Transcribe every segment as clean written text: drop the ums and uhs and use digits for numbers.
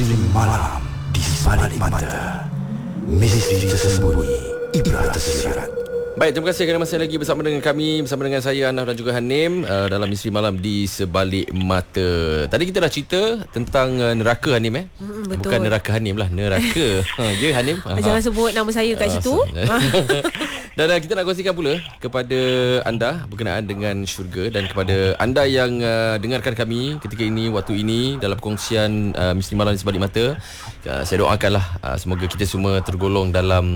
Misteri malam di balik mata. Misteri tersembunyi, ibrah tersirat. Baik, terima kasih kerana masih lagi bersama dengan kami, bersama dengan saya Anaf dan juga Hanim dalam Misteri Malam di Sebalik Mata. Tadi kita dah cerita tentang neraka, Hanim Betul. Bukan neraka Hanim lah, neraka. Ya Hanim. Jangan sebut nama saya kat situ. Dan kita nak kongsikan pula kepada anda berkenaan dengan syurga, dan kepada anda yang dengarkan kami ketika ini, waktu ini dalam perkongsian Misteri Malam di Sebalik Mata. Saya doakanlah semoga kita semua tergolong dalam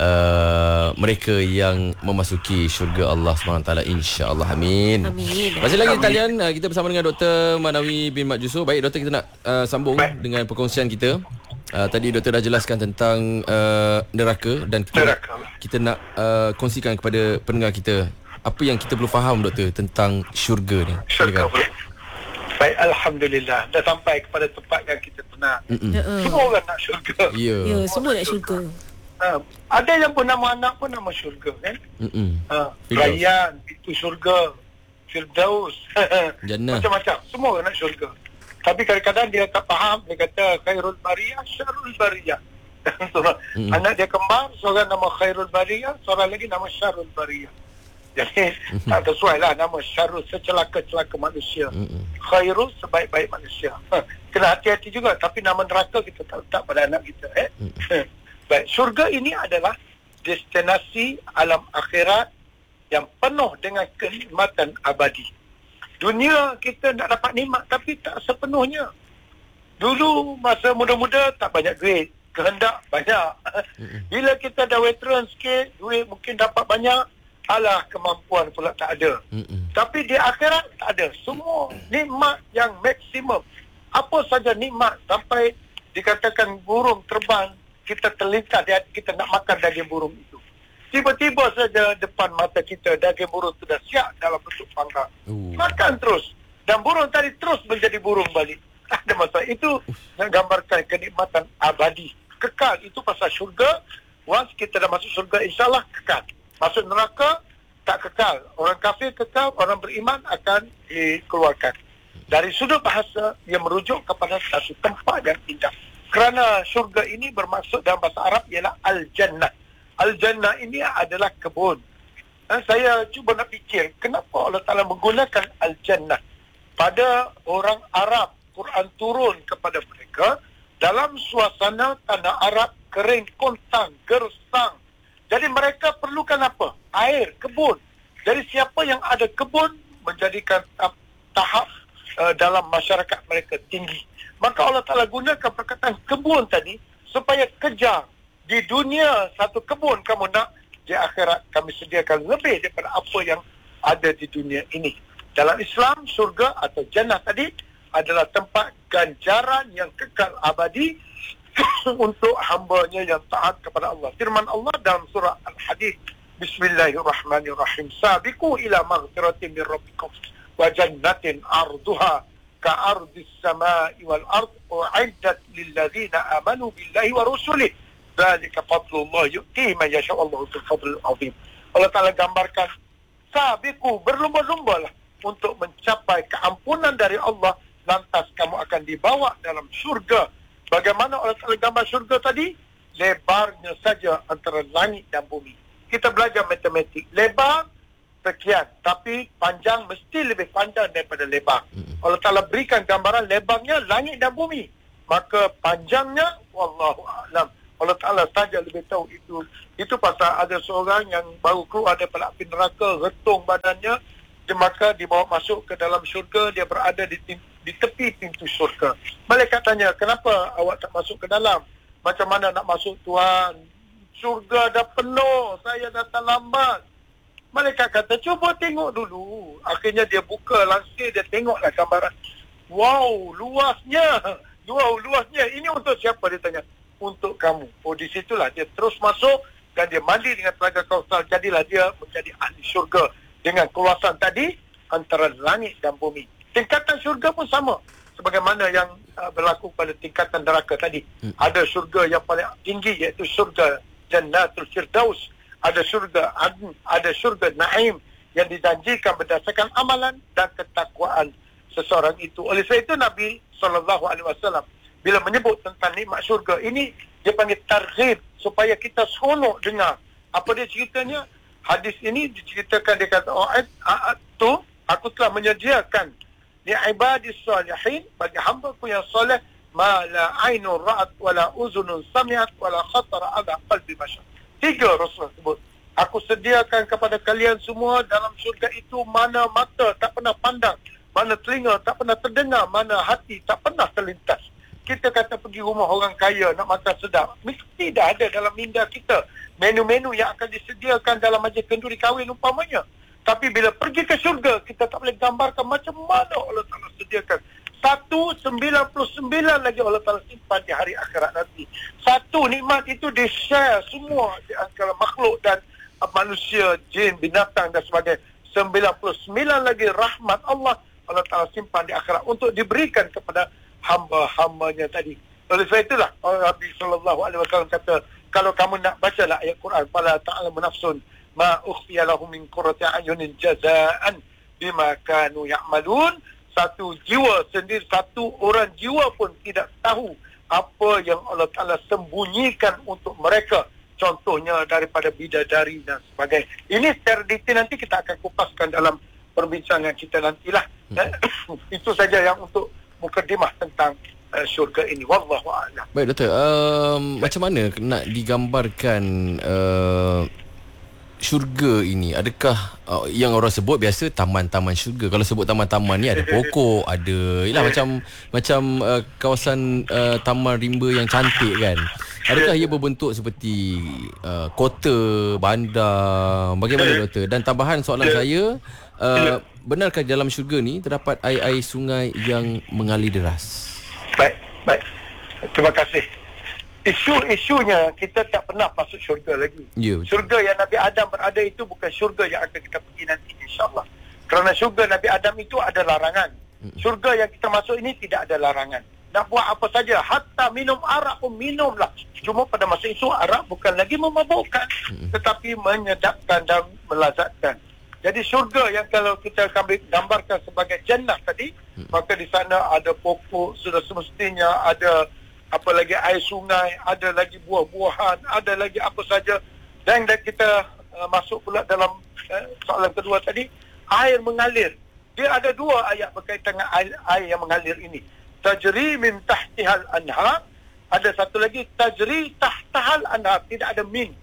mereka yang memasuki syurga Allah SWT, insya-Allah. Amin. Amin. Masih lagi talian kita bersama dengan Dr. Manawi bin Mat Jusuf. Baik doktor, kita nak sambung dengan perkongsian kita. Tadi doktor dah jelaskan tentang neraka, dan kita nak kongsikan kepada pendengar kita apa yang kita perlu faham doktor tentang syurga ni. Syurga. Baik, alhamdulillah dah sampai kepada tempat yang kita nak. Semua orang nak syurga. Ya, semua nak syurga. Ada yang pun nama anak pun nama syurga kan. Rayyan, itu syurga, Firdaus, Jannah, macam-macam. Semua orang nak syurga. Tapi kadang-kadang dia tak faham. Dia kata khairul bariyah, syarrul bariyah. Anak dia kembar, seorang nama khairul bariyah, seorang lagi nama syarrul bariyah. Jadi tak sesuai lah nama syarrul, secelaka-celaka manusia. Khairul, sebaik-baik manusia. Kena hati-hati juga. Tapi nama neraka kita tak letak pada anak kita. Baik, syurga ini adalah destinasi alam akhirat yang penuh dengan kenikmatan abadi. Dunia kita nak dapat nikmat tapi tak sepenuhnya. Dulu masa muda-muda tak banyak duit, kehendak banyak. Bila kita dah veteran sikit, duit mungkin dapat banyak, alah kemampuan pula tak ada. Tapi di akhirat tak ada. Semua nikmat yang maksimum. Apa saja nikmat, sampai dikatakan burung terbang, kita terlintas di hati kita nak makan daging burung itu. Tiba-tiba saja depan mata kita daging burung sudah siap dalam bentuk panggang. Makan terus. Dan burung tadi terus menjadi burung balik. Tak ada masalah. Itu menggambarkan kenikmatan abadi. Kekal. Itu pasal syurga. Once kita dah masuk syurga, insyaAllah kekal. Masuk neraka, tak kekal. Orang kafir kekal, orang beriman akan dikeluarkan. Dari sudut bahasa, ia merujuk kepada satu tempat yang indah. Kerana syurga ini bermaksud dalam bahasa Arab ialah Al-Jannah. Al-Jannah ini adalah kebun. Saya cuba nak fikir, kenapa Allah Ta'ala menggunakan Al-Jannah? Pada orang Arab, Quran turun kepada mereka dalam suasana tanah Arab kering, kontang, gersang. Jadi mereka perlukan apa? Air, kebun. Jadi siapa yang ada kebun menjadikan tahap dalam masyarakat mereka tinggi. Maka Allah Ta'ala gunakan perkataan kebun tadi supaya kejar. Di dunia satu kebun kamu nak, di akhirat kami sediakan lebih daripada apa yang ada di dunia ini. Dalam Islam, surga atau jannah tadi adalah tempat ganjaran yang kekal abadi untuk hambanya yang taat kepada Allah. Firman Allah dalam surah Al-Hadid, Bismillahirrahmanirrahim. Sabiqu ila maghfiratin min rabbikum wa jannatin arduha ka'ardis sama'i wal ard u'iddat lilladzina amanu billahi wa rusulih dzalika fadlullah yu'tihi man yasha Allahu dzul fadlil azim. Allah Ta'ala gambarkan sabiqu, berlumba-lumbalah untuk mencapai keampunan dari Allah, lantas kamu akan dibawa dalam syurga. Bagaimana Allah Ta'ala gambar syurga tadi? Lebarnya saja antara langit dan bumi. Kita belajar matematik, lebar sekian, tapi panjang mesti lebih panjang daripada lebar. Allah Ta'ala berikan gambaran lebarnya langit dan bumi, maka panjangnya wallahu a'lam, Allah Ta'ala saja lebih tahu itu. Itu pasal ada seorang yang baru keluar daripada api neraka, retung badannya, dia maka dibawa masuk ke dalam syurga. Dia berada di tepi pintu syurga. Malaikat tanya, kenapa awak tak masuk ke dalam? Macam mana nak masuk Tuhan? Syurga dah penuh, saya datang lambat. Malaikat kata, cuba tengok dulu. Akhirnya dia buka langsir, dia tengoklah gambaran. Wow, luasnya. Wow, luasnya. Ini untuk siapa, dia tanya? Untuk kamu. Oh, di situlah dia terus masuk dan dia mandi dengan telaga Kausar. Jadilah dia menjadi ahli syurga dengan keluasan tadi antara langit dan bumi. Tingkatan syurga pun sama sebagaimana yang berlaku pada tingkatan neraka tadi. Ada syurga yang paling tinggi, iaitu syurga Jannatul Firdaus. Ada syurga Adn, ada syurga Naim yang dijanjikan berdasarkan amalan dan ketakwaan seseorang itu. Oleh sebab itu Nabi SAW bila menyebut tentang nikmat syurga ini, dia panggil targhib, supaya kita seronok dengar. Apa dia ceritanya? Hadis ini diceritakan, dia kata, aku telah menyediakan li ibadis salihin, bagi hamba-Ku yang soleh, ma la ainun ra'at wa la uzunun sami'at wa la khatara ala qalbi bashar. 3 Rasulullah sebut. Aku sediakan kepada kalian semua dalam syurga itu mana mata tak pernah pandang, mana telinga tak pernah terdengar, mana hati tak pernah terlintas. Kita kata pergi rumah orang kaya nak makan sedap, mesti dah ada dalam minda kita menu-menu yang akan disediakan dalam majlis kenduri kahwin umpamanya. Tapi bila pergi ke syurga, kita tak boleh gambarkan macam mana Allah Ta'ala sediakan. 199 lagi Allah Ta'ala simpan di hari akhirat nanti. Satu nikmat itu di-share semua di antara makhluk dan manusia, jin, binatang dan sebagainya. 99 lagi rahmat Allah Ta'ala simpan di akhirat untuk diberikan kepada hamba-hambanya tadi. Oleh sebab itulah Nabi SAW kata, kalau kamu nak bacalah ayat Quran, fala ta'lamu nafsun ma ukhfiya lahum min qurrati a'yunin jazaan bima kanu ya'malun. Satu jiwa sendiri, satu orang jiwa pun tidak tahu apa yang Allah Ta'ala sembunyikan untuk mereka, contohnya daripada bidadari dan sebagainya. Ini secara detail nanti kita akan kupaskan dalam perbincangan kita nantilah. Itu saja yang untuk mukadimah tentang syurga ini. Wallahu a'lam. Baik Doktor, macam mana nak digambarkan syurga ini? Adakah yang orang sebut biasa taman-taman syurga? Kalau sebut taman-taman ni ada pokok, ada macam kawasan taman rimba yang cantik kan. Adakah ia berbentuk seperti kota, bandar? Bagaimana Doktor? Dan tambahan soalan saya, benarkah dalam syurga ni terdapat air-air sungai yang mengalir deras? Baik. Terima kasih. Isu-isunya kita tak pernah masuk syurga lagi. Syurga yang Nabi Adam berada itu bukan syurga yang akan kita pergi nanti, insyaAllah. Kerana syurga Nabi Adam itu ada larangan. Syurga yang kita masuk ini tidak ada larangan. Nak buat apa saja, hatta minum arak pun minumlah. Cuma pada masa itu arak bukan lagi memabukkan, tetapi menyedapkan dan melazatkan. Jadi syurga yang kalau kita gambarkan sebagai jannah tadi, maka di sana ada pokok sudah semestinya, ada apa lagi air sungai, ada lagi buah-buahan, ada lagi apa saja. Dan kita masuk pula dalam soalan kedua tadi, air mengalir. Dia ada 2 ayat berkaitan dengan air yang mengalir ini. Tajri min tahtihal anhar, ada satu lagi tajri tahtahal anhar, tidak ada min.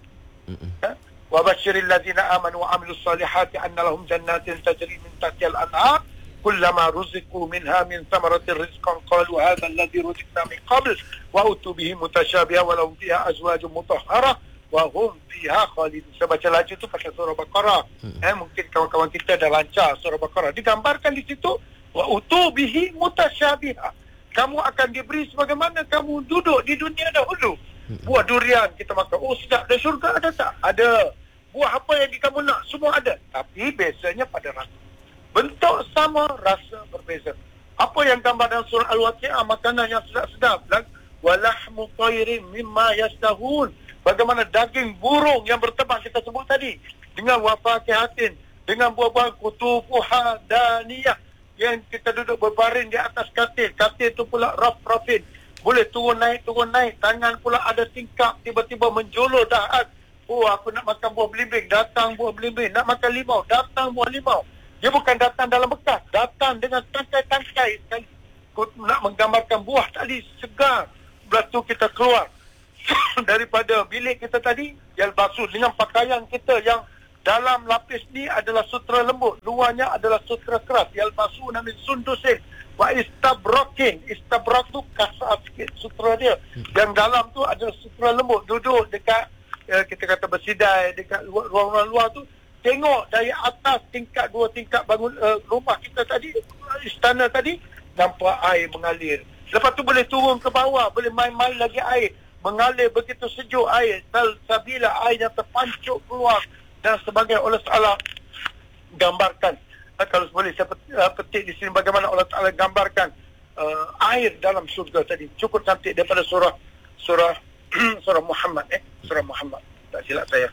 Wa basyiril ladzina amanu wa amilus solihati anna lahum jannatin tajri min tahtihal anhar kullama ruziqu minha min thamaratir rizqan qalu hadha alladhi ruziqna min qabl wa utu bihi mutasyabiha wa lahum fiha azwajun mutahharah wa hum fiha khalidun. Saya baca laju tu pakai surah Baqarah. Mungkin kawan-kawan kita dah lancar surah Baqarah. Digambarkan di situ wa utu bihi mutasyabiha. Kamu akan diberi sebagaimana kamu duduk di dunia dahulu. Buah durian kita makan. Oh sedap. Dan syurga ada tak? Ada. Buah apa yang kamu nak semua ada. Tapi biasanya pada rasa. Bentuk sama, rasa berbeza. Apa yang gambar dalam surah Al-Waqi'ah, makanan yang sedap-sedap. Walahmu tayrin mimma yashtahun. Bagaimana daging burung yang berterbang kita sebut tadi. Dengan wafakihatin. Dengan buah-buah kutufuha daniyah. Yang kita duduk berbaring di atas katil. Katil tu pula raf-rafin. Boleh turun naik. Tangan pula ada tingkap. Tiba-tiba menjulur dahat. Oh, aku nak makan buah belimbing. Datang buah belimbing. Nak makan limau. Datang buah limau. Dia bukan datang dalam bekas. Datang dengan tangkai-tangkai sekali. Nak menggambarkan buah tadi segar. Lepas tu kita keluar daripada bilik kita tadi. Yalbasu dengan pakaian kita yang dalam lapis ni adalah sutera lembut. Luarnya adalah sutera keras. Yalbasu namin sundusin. Wa istabrokin. Istabrak tu kasar sikit sutera dia. Yang dalam tu adalah sutera lembut. Duduk dekat kita kata bersidai dekat ruang-ruang luar tu. Tengok dari atas tingkat 2 tingkat bangun rumah kita tadi, istana tadi, nampak air mengalir. Lepas tu boleh turun ke bawah, boleh main-main lagi air. Mengalir begitu sejuk air. Sabila air yang terpancuk keluar dan sebagainya. Allah Ta'ala gambarkan. Kalau boleh saya petik di sini bagaimana Allah Ta'ala gambarkan air dalam surga tadi. Cukup cantik daripada surah Muhammad. Surah Muhammad. Tak silap saya.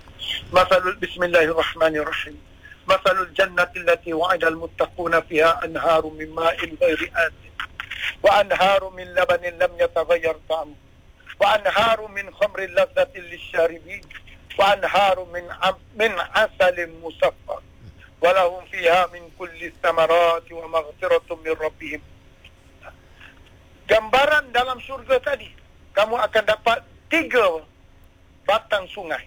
Bismillahirrahmanirrahim. Masalul jannati allati wa'ida al-muttaquna fiha anharu min ma'in ghairi asin. wa anharu min labanin lam yataghayyar ta'amuhu wa anharu min khamrin ladzatin lisyaribin wa anharu min asalin musaffa wa lahum fiha min kulli thamarati wa maghfiratun min rabbihim. Gambaran dalam syurga tadi, kamu akan dapat 3 batang sungai.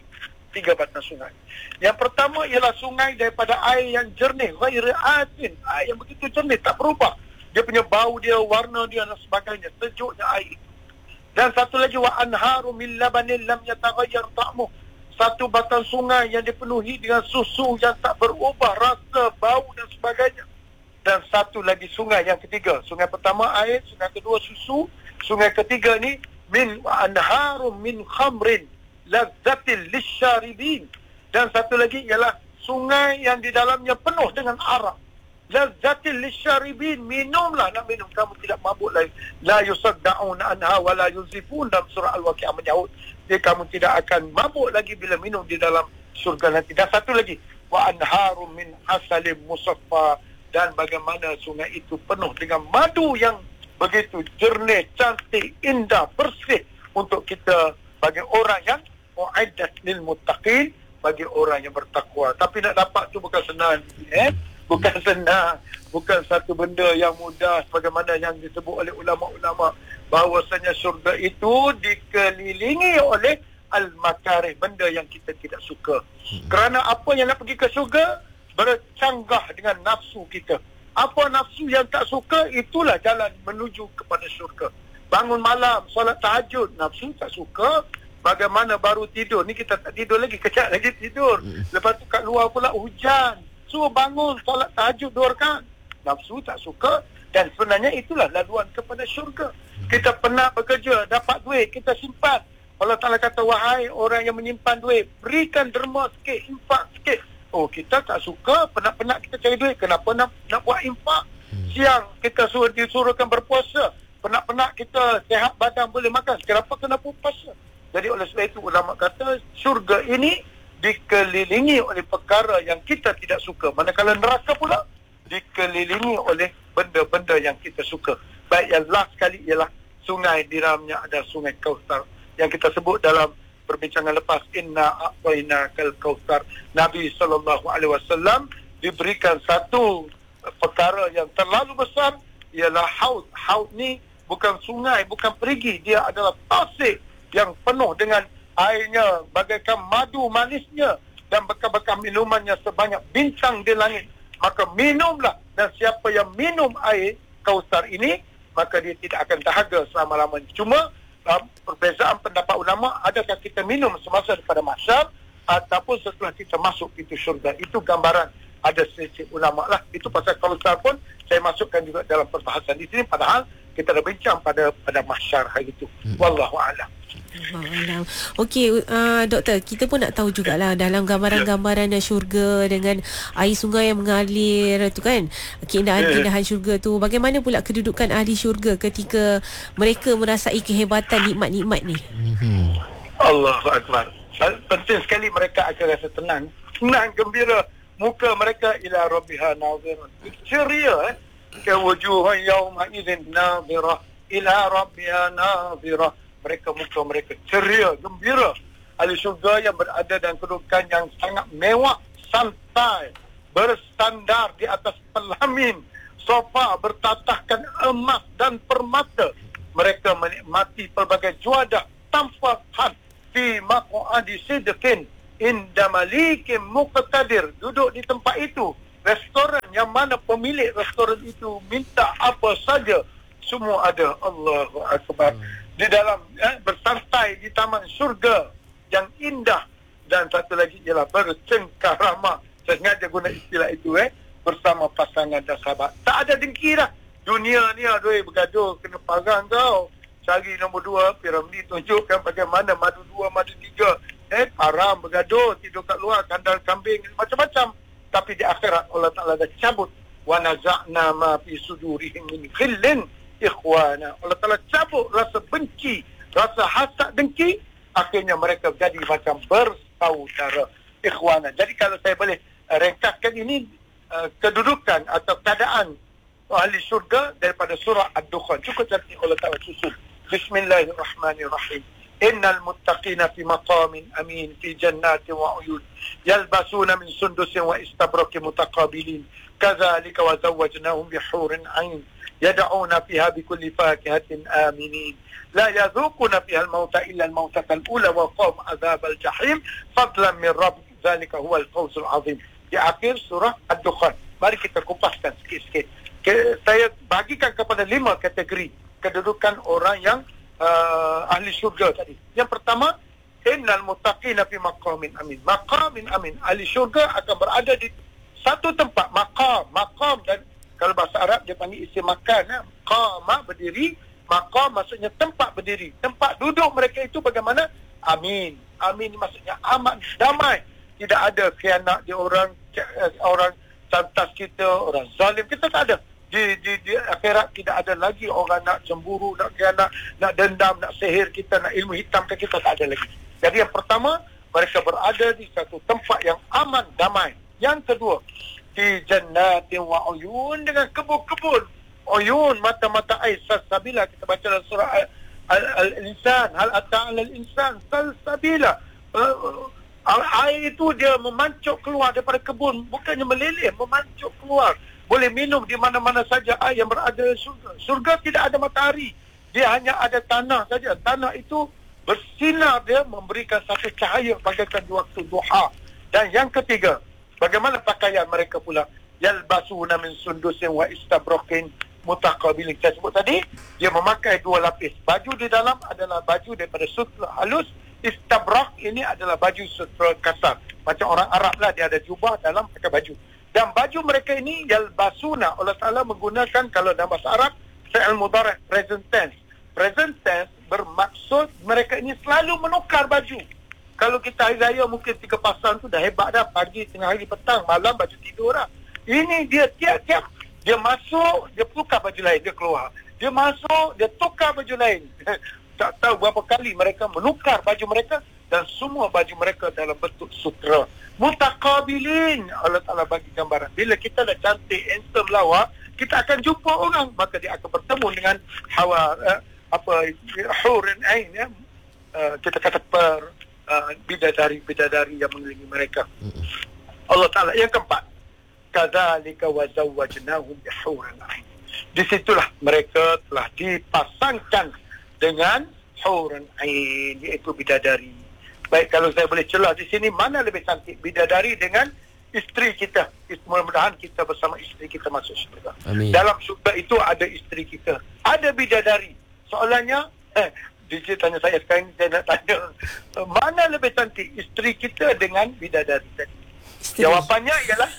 Yang pertama ialah sungai daripada air yang jernih, ghairi asin, air yang begitu jernih, tak berubah. Dia punya bau dia, warna dia dan sebagainya, sejuknya air itu. Dan satu lagi, wa anharu min labanin lam yataghayyar ta'amuhu. Satu batang sungai yang dipenuhi dengan susu yang tak berubah rasa, bau dan sebagainya. Dan satu lagi sungai yang ketiga. Sungai pertama air, sungai kedua susu, sungai ketiga ni min wa anharu min khamrin lazzatil lisyaribin. Dan satu lagi ialah sungai yang di dalamnya penuh dengan arak. Lazzatil lisyaribin, minumlah, nak minum kamu tidak mabuk lagi. La yusaddauna anha wa la yuzifun, dalam surah Al-Waqi'ah menyahut dia kamu tidak akan mabuk lagi bila minum di dalam surga nanti. Dan satu lagi, wa anharu min asalim musaffa, dan bagaimana sungai itu penuh dengan madu yang begitu jernih, cantik, indah, bersih untuk kita, bagi orang yang mu'iddat lil muttaqin, bagi orang yang bertakwa. Tapi nak dapat tu bukan senang, bukan senang, bukan satu benda yang mudah, sebagaimana yang disebut oleh ulama-ulama bahawasanya syurga itu dikelilingi oleh al-makarih, benda yang kita tidak suka. Kerana apa yang nak pergi ke syurga bercanggah dengan nafsu kita. Apa nafsu yang tak suka, itulah jalan menuju kepada syurga. Bangun malam, solat tahajud, nafsu tak suka. Bagaimana baru tidur, ni kita tak tidur lagi, kejap lagi tidur. Lepas tu kat luar pula hujan, suruh bangun, solat tahajud 2 rakaat. Nafsu tak suka. Dan sebenarnya itulah laluan kepada syurga. Kita pernah bekerja, dapat duit, kita simpan. Allah Ta'ala kata, wahai orang yang menyimpan duit, berikan derma sikit, infak sikit. Oh, kita tak suka, penat-penat kita cari duit, kenapa nak buat infak? Siang kita disuruhkan berpuasa, penat-penat kita sihat badan boleh makan, kenapa kena puasa? Jadi oleh sebab itu ulama kata syurga ini dikelilingi oleh perkara yang kita tidak suka. Manakala neraka pula dikelilingi oleh benda-benda yang kita suka. Baik, yang last sekali ialah sungai, di dalamnya ada sungai Kautsar yang kita sebut dalam perbincangan lepas, inna a'tainakal kautsar. Nabi SAW diberikan satu perkara yang terlalu besar, ialah haud. Haud ni bukan sungai, bukan perigi, dia adalah tasik yang penuh dengan airnya bagaikan madu manisnya dan bekas-bekas minumannya sebanyak bintang di langit. Maka minumlah, dan siapa yang minum air Kautsar ini, maka dia tidak akan dahaga selama-lamanya. Cuma perbezaan pendapat ulama, adakah kita minum semasa daripada mahsyar ataupun setelah kita masuk itu syurga. Itu gambaran, ada selisih ulama lah. Itu pasal Kautsar pun saya masukkan juga dalam perbahasan di sini, padahal kita dah bincang pada mahsyar hari itu. Wallahu a'lam. Okey, doktor, kita pun nak tahu jugalah dalam gambaran-gambaran syurga dengan air sungai yang mengalir tu kan, keindahan-keindahan syurga tu, bagaimana pula kedudukan ahli syurga ketika mereka merasai kehebatan nikmat-nikmat ni? Allahu Akbar. Penting sekali mereka akan rasa tenang, gembira. Muka mereka ila rabbiha nazirun, ceria, ke wujuhun yawma idzin nazirah ila rabbiha nazirah. Muka mereka ceria, gembira. Ahli syurga yang berada dalam kedudukan yang sangat mewah, santai, bersandar di atas pelamin sofa bertatahkan emas dan permata. Mereka menikmati pelbagai juadah tanpa had fi maq'adi sidqin inda malikin muqtadir. Duduk di tempat itu, restoran yang mana pemilik restoran itu minta apa saja, semua ada. Allahu Akbar. Di dalam bersantai di taman syurga yang indah. Dan satu lagi ialah bercengkarama. Saya sengaja guna istilah itu, bersama pasangan dan sahabat. Tak ada dengki dah. Dunia ni aduh bergaduh, kena parang kau. Cari nombor 2, Piramli tunjukkan bagaimana madu 2, madu 3. Haram bergaduh, tidur kat luar, kandal kambing, macam-macam. Tapi di akhirat Allah Ta'ala dah cabut. Wa naza'na ma fi sudurihim min khillin ikhwana. Allah Ta'ala cabut rasa benci, rasa hasad, dengki. Akhirnya mereka jadi macam bersaudara, ikhwana. Jadi kalau saya boleh ringkaskan ini, kedudukan atau keadaan ahli syurga daripada surah Ad-Dukhan. Cukup cantik Allah Ta'ala susun. Bismillahirrahmanirrahim. Innal muttaqina fi maqamin amin fi jannatin wa uyun yalbasuna min sundusin wa istabrakin mutaqabilin kadzalika wa zawwajnahum bihurin 'ain yad'una fiha bikulli fakihatin aminin la yadhuquna fiha al-mauta illa al-mautata al-ula wa qahum azab al-jahim fadlan min rabbik dzalika huwal fawzul 'azim. Di akhir surah Ad-Dukhan. Mari kita kupaskan sikit-sikit. Saya bagikan kepada 5 kategori kedudukan orang yang ahli syurga tadi. Yang pertama, innal muttaqina fi maqamin amin. Maqamin amin. Ahli syurga akan berada di satu tempat. Maqam dan kalau bahasa Arab dia panggil isim makan. Qama berdiri, maqam maksudnya tempat berdiri. Tempat duduk mereka itu bagaimana? Amin. Amin maksudnya aman, damai. Tidak ada khianat di orang cantas kita, orang zalim kita tak ada. Di akhirat tidak ada lagi orang nak cemburu, nak khianat, nak dendam, nak sihir kita, nak ilmu hitam ke kita, tak ada lagi. Jadi yang pertama, mereka berada di satu tempat yang aman, damai. Yang kedua, di jannatin wa uyun, dengan kebun-kebun. Uyun, mata-mata air, salsabila. Kita baca dalam surah Al-Insan, hal ata'ala al-insan salsabila. Air itu dia memancuk keluar daripada kebun, bukannya meleleh, memancuk keluar. Boleh minum di mana-mana saja air yang berada di surga. Surga tidak ada matahari. Dia hanya ada tanah saja. Tanah itu bersinar, dia memberikan satu cahaya bagaikan di waktu duha. Dan yang ketiga, bagaimana pakaian mereka pula? Yalbasuna min sundusin wa istabrakin mutaqabilin. Saya sebut tadi, dia memakai 2 lapis. Baju di dalam adalah baju daripada sutra halus. Istabrak ini adalah baju sutra kasar. Macam orang Arab lah, dia ada jubah dalam pakai baju. Dan baju mereka ini yalbasuna, Allah Ta'ala menggunakan kalau dalam bahasa Arab fi'il mudhari' present tense. Present tense bermaksud mereka ini selalu menukar baju. Kalau kita hari raya mungkin 3 pasang tu dah hebat dah, pagi, tengah hari, petang, malam baju tidur dah. Ini dia tiap-tiap dia masuk, dia tukar baju lain, dia keluar. Dia masuk, dia tukar baju lain. Tak tahu berapa kali mereka menukar baju mereka, dan semua baju mereka dalam bentuk sutra. Mutaqabilin, Allah Ta'ala bagi gambaran. Bila kita dah cantik, handsome, lawa, kita akan jumpa orang, maka dia akan bertemu dengan hurin ain, ya. Kita kata bidadari-bidadari yang mengelilingi mereka. Allah Ta'ala. Yang keempat, kadzalika wa zawwajnahum bihurin ain. Di situlah mereka telah dipasangkan dengan hurin ain, iaitu bidadari. Baik, kalau saya boleh celah di sini, mana lebih cantik, bidadari dengan isteri kita? Mudah-mudahan kita bersama isteri kita masuk syurga. Amin. Dalam syurga itu ada isteri kita, ada bidadari. Soalannya, DJ tanya saya sekarang, saya nak tanya, mana lebih cantik, isteri kita dengan bidadari tadi? Jawapannya ialah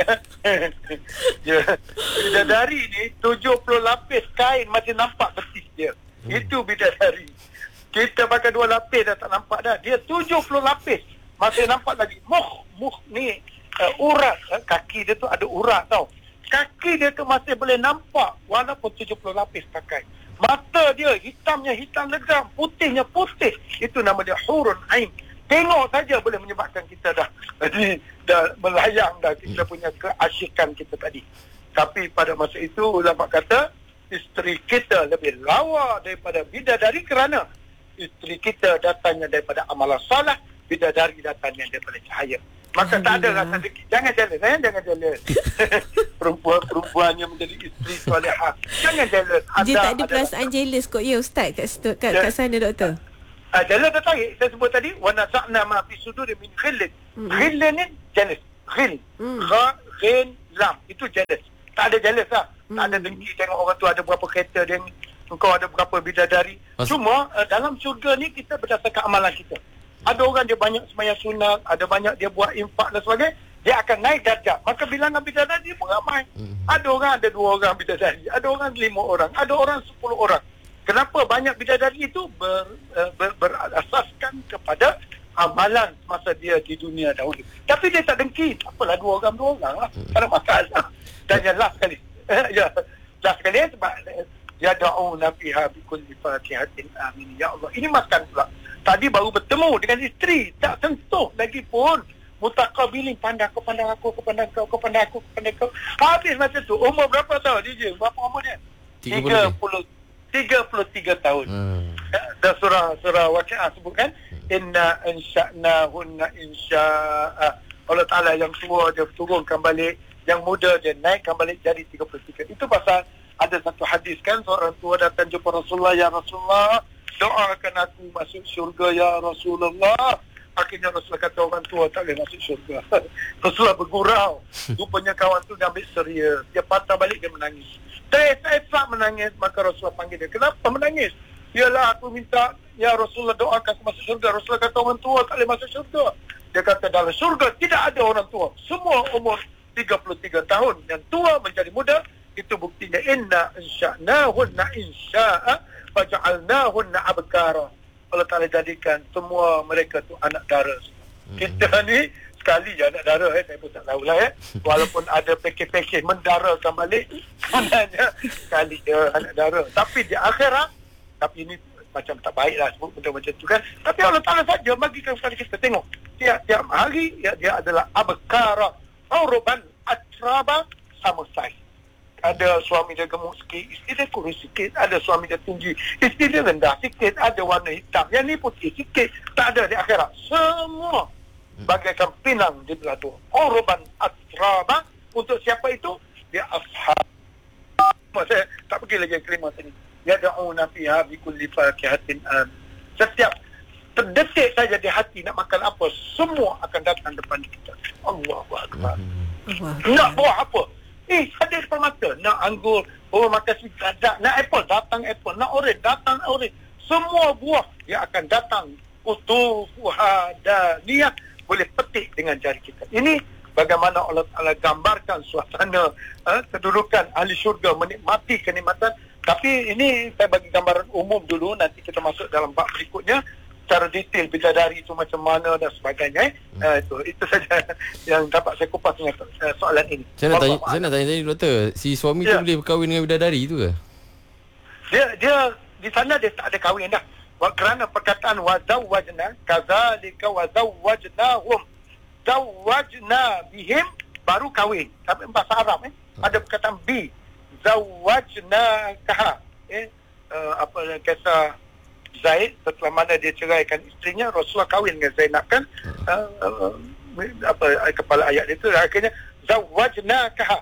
bidadari ni 70 lapis kain masih nampak betis dia. Itu bidadari. Kita pakai 2 lapis dah tak nampak dah. Dia 70 lapis masih nampak lagi. Muh ni urat, kaki dia tu ada urat tau. Kaki dia tu masih boleh nampak walaupun 70 lapis pakai. Mata dia hitamnya hitam legam, putihnya putih. Itu nama dia hurun ain. Tengok saja boleh menyebabkan kita dah melayang dah kita punya keasyikan kita tadi. Tapi pada masa itu ulama kata isteri kita lebih lawa daripada bidadari kerana isteri kita datangnya daripada amalan salah, bidadari datangnya daripada cahaya. Maka tak ada rasa dengki. Jangan jealous, jangan jealous. Perempuan yang menjadi isteri solehah. Jangan jealous. Dia tak ada perasaan jealous kot ya Ustaz kat sana doktor. Jealous dah tarik. Saya sebut tadi wa naza'na ma fi sudur min ghillin. Ghillin ni jealous. Ghill. Ghin lam. Itu jealous. Tak ada jealous lah. Tak ada dengki tengok orang tu ada berapa kereta dia, engkau ada berapa bidadari. Cuma dalam syurga ni kita berdasarkan amalan kita. Ada orang dia banyak sembahyang sunat, ada banyak dia buat infak dan sebagainya, dia akan naik darjat. Maka bilangan bidadari dia pun ramai. Ada orang ada 2 orang bidadari, ada orang 5 orang, ada orang 10 orang. Kenapa banyak bidadari itu berasaskan kepada amalan masa dia di dunia dahulu. Tapi dia tak dengki. Apalah 2 orang lah. Tak ada masalah. Dan yang last sekali. Last sekali sebab yad'una fiha bikulli fakihatin amin. Ya Allah. Ini maskan pula. Tadi baru bertemu dengan isteri, tak sentuh lagi pun Mutaqabilin, pandang aku, pandang aku, aku pandang kau, kau pandang aku, kau pandang kau. Habis macam tu. Umur berapa tahun DJ? Berapa umur dia? 33 tahun. Dan surah Waqi'ah sebut kan, inna insya'nahunna insya'a. Allah Ta'ala yang tua dia turunkan balik, yang muda dia naikkan balik jadi 33. Itu pasal ada satu hadis kan, seorang tua datang jumpa Rasulullah, ya Rasulullah, doakan aku masuk syurga ya Rasulullah. Akhirnya Rasulullah kata orang tua tak boleh masuk syurga. Rasulullah bergurau. Rupanya kawan tu dia ambil serius. Dia patah balik, dia menangis. Saya tak menangis. Maka Rasulullah panggil dia. Kenapa menangis? Yalah aku minta, ya Rasulullah doakan aku masuk syurga. Rasulullah kata orang tua tak boleh masuk syurga. Dia kata dalam syurga tidak ada orang tua. Semua umur 33 tahun. Yang tua menjadi muda. Itu buktinya. Inna insya'nahunna insya'a faja'alnahunna abkara. Allah Ta'ala jadikan semua mereka tu anak dara. Kita ni sekali je anak dara, saya pun tak tahulah walaupun ada pakej-pakej mendarakan balik, sebenarnya sekali je anak dara. Tapi di akhirat, tapi ini macam tak baik lah sebut benda macam tu kan, tapi Allah Ta'ala saja bagikan kepada kita. Tengok tiap-tiap hari dia adalah abkara, auruban, atraba, sama saiz. Ada suami dia gemuk sikit, isteri dia kurus sikit. Ada suami dia tinggi, isteri dia rendah sikit. Ada warna hitam, yang ni putih sikit. Tak ada di akhirat. Semua bagaikan pinang di belah tu. Uruban atraba. Untuk siapa itu? Dia ashab. Saya tak pergi lagi kelima tadi. Yada'una fiha bikulli fakihatin an. Setiap terdetik saja di hati nak makan apa, semua akan datang depan kita. Allahu Akbar. Nak buah apa? Ada depan mata. Nak anggur, makan sweet, nak apple, datang apple. Nak orange, datang orange. Semua buah yang akan datang. Utufuha daniyah. Boleh petik dengan jari kita. Ini bagaimana Allah Ta'ala gambarkan suasana kedudukan ahli syurga menikmati kenikmatan. Tapi ini saya bagi gambaran umum dulu. Nanti kita masuk dalam bab berikutnya. Secara detail bidadari itu macam mana dan sebagainya. Itu saja yang dapat saya kupas dengan soalan ini. Saya nak tanya doktor, si suami tu boleh berkahwin dengan bidadari tu ke? Dia di sana dia tak ada kahwin dah. Kerana perkataan wazawwajna kadzalika wazawwajnahum. Zawwajna bihim baru kahwin. Tapi bahasa Arab ada perkataan bi. Zawwajna kaha. Kisah Zaid setelah mana dia ceraikan isterinya, Rasulullah kahwin dengan Zainab kan, kepala ayat itu akhirnya zawwajnakaha.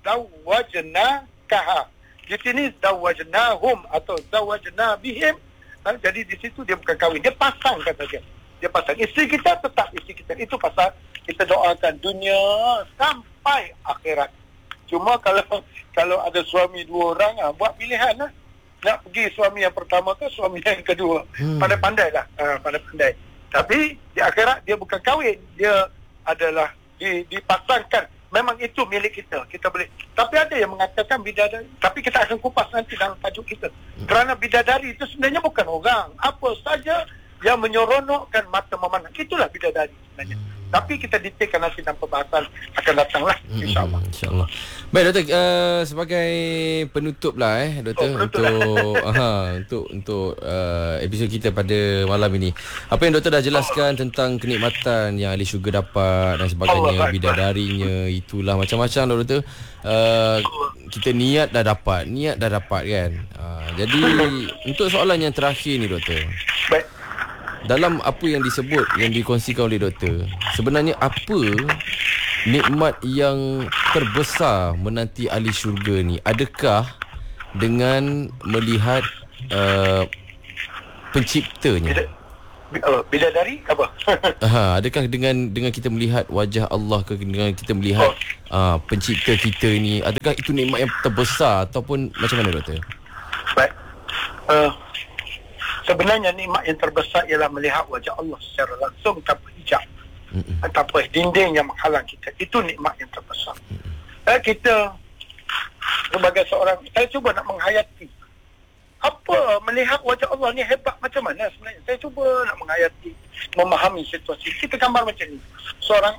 Di sini zawwajnahum atau zawwajna bihim. Jadi di situ dia bukan kahwin, dia pasangkan saja. Dia pasang. Isteri kita tetap isteri kita. Itu pasal kita doakan dunia sampai akhirat. Cuma kalau ada suami dua orang, buat pilihan lah. Nak pergi suami yang pertama ke suami yang kedua. Pandai-pandai lah. Pandai-pandai. Tapi di akhirat dia bukan kahwin. Dia adalah dipasangkan. Memang itu milik kita. Kita boleh. Tapi ada yang mengatakan bidadari. Tapi kita akan kupas nanti dalam tajuk kita. Kerana bidadari itu sebenarnya bukan orang. Apa saja yang menyeronokkan mata memandang. Itulah bidadari sebenarnya. Tapi kita detailkan nanti dalam pembahasan akan datanglah, insyaAllah. InsyaAllah. Baik doktor, sebagai penutup lah doktor, untuk episod kita pada malam ini. Apa yang doktor dah jelaskan tentang kenikmatan yang ahli syurga dapat dan sebagainya, bidadarinya, itulah macam-macam lah doktor. Kita niat dah dapat kan. Jadi untuk soalan yang terakhir ni doktor. Baik. Dalam apa yang disebut, yang dikongsikan oleh doktor, sebenarnya apa nikmat yang terbesar menanti ahli syurga ni? Adakah dengan melihat penciptanya? Bidadari apa? Adakah dengan kita melihat wajah Allah ke, dengan kita melihat pencipta kita ni, adakah itu nikmat yang terbesar ataupun macam mana doktor? Baik. Sebenarnya nikmat yang terbesar ialah melihat wajah Allah secara langsung tanpa hijab, tanpa dinding yang menghalang kita. Itu nikmat yang terbesar. Kita sebagai seorang, saya cuba nak menghayati apa melihat wajah Allah ni hebat macam mana sebenarnya. Saya cuba nak menghayati, memahami situasi. Kita gambar macam ni. Seorang